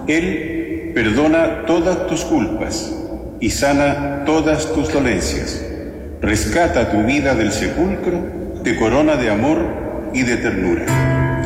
Él perdona todas tus culpas y sana todas tus dolencias. Rescata tu vida del sepulcro, te corona de amor y de ternura.